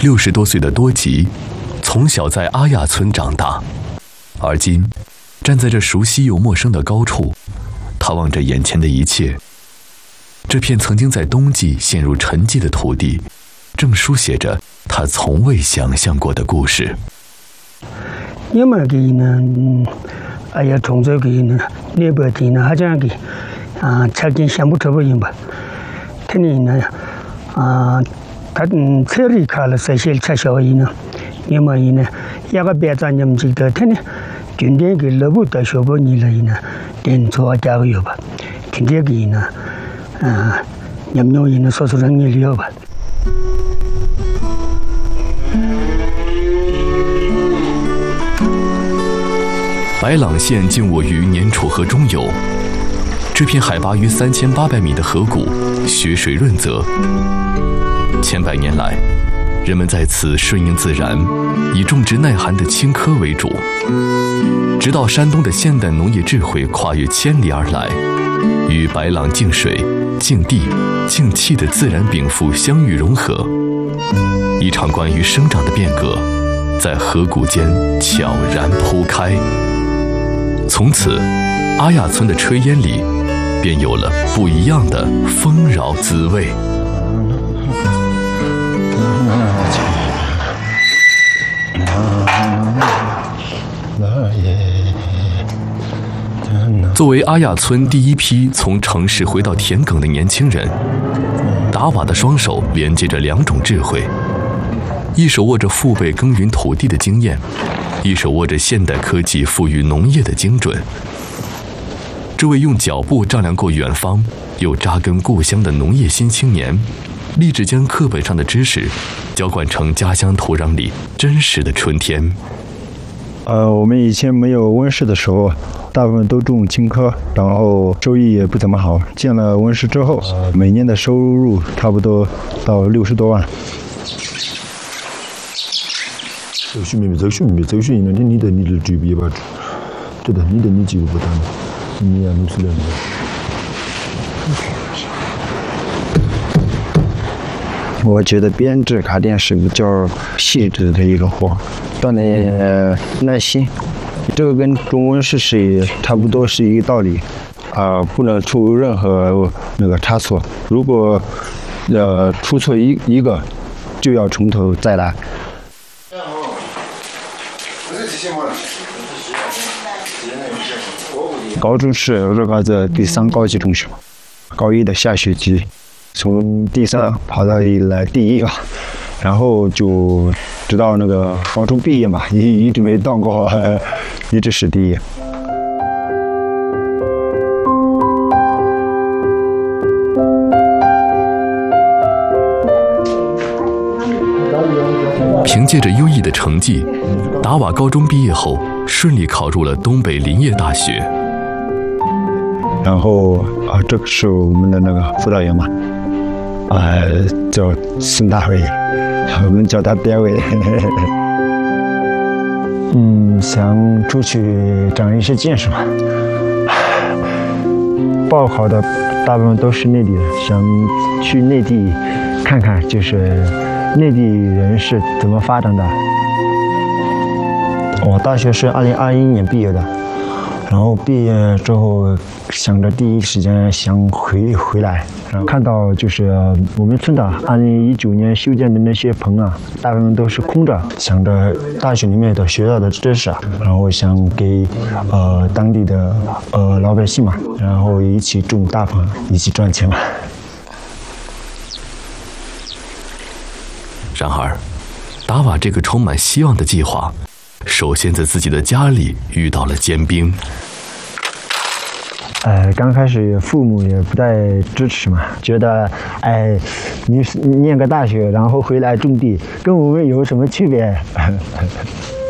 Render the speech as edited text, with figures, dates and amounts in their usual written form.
60多岁的多吉，从小在阿亚村长大，而今站在这熟悉又陌生的高处，他望着眼前的一切。这片曾经在冬季陷入沉寂的土地，正书写着他从未想象过的故事。 因为佢呢，从这个呢，那边的呢，好像个曾经想不出不行吧？他呢，他车里开了这些车小呢，因为呢，一个别站你们记得他呢，今天个内部的小朋友呢，电车加个油吧，今天个呢，你们有呢，说人你了吧？ 白朗县静卧于年楚河中游，这片海拔约3800米的河谷，雪水润泽。千百年来，人们在此顺应自然，以种植耐寒的青稞为主。直到山东的现代农业智慧跨越千里而来，与白朗净水、净地、净气的自然禀赋相遇融合，一场关于生长的变革，在河谷间悄然铺开。从此，阿亚村的炊烟里便有了不一样的丰饶滋味。作为阿亚村第一批从城市回到田埂的年轻人，达瓦的双手连接着2种智慧，一手握着父辈耕耘土地的经验，一手握着现代科技赋予农业的精准。这位用脚步丈量过远方又扎根故乡的农业新青年，立志将课本上的知识浇灌成家乡土壤里真实的春天。 我们以前没有温室的时候，大部分都种青稞，然后收益也不怎么好。建了温室之后，每年的收入差不多到60多万。 这个没这个学呢，你的举比吧，对的，你几个不单，你也弄出来了。 我觉得编织卡店是比较细致的一个活，锻炼耐心。这个跟种温室是差不多是一个道理，不能出任何那个差错。如果出错一个，就要从头再来。高中是这个第3高级中学，高1的下学期，从第3跑到第1吧，然后就直到那个高中毕业嘛，一直没当过，一直是第1。 凭借着优异的成绩，达瓦高中毕业后顺利考入了东北林业大学。 然后这个是我们的那个辅导员嘛，叫孙大伟，我们叫他边伟。想出去长一些见识嘛。报考的大部分都是内地的，想去内地看看，就是内地人是怎么发展的。我大学是2021年毕业的，然后毕业之后想着第一时间想回来，然后看到就是我们村的2019年修建的那些棚大部分都是空着，想着大学里面的学到的知识然后想给当地的老百姓嘛，然后一起种大棚，一起赚钱嘛。 然而，达瓦这个充满希望的计划，首先在自己的家里遇到了坚冰。 刚开始父母也不太支持嘛，觉得你念个大学，然后回来种地，跟我们有什么区别？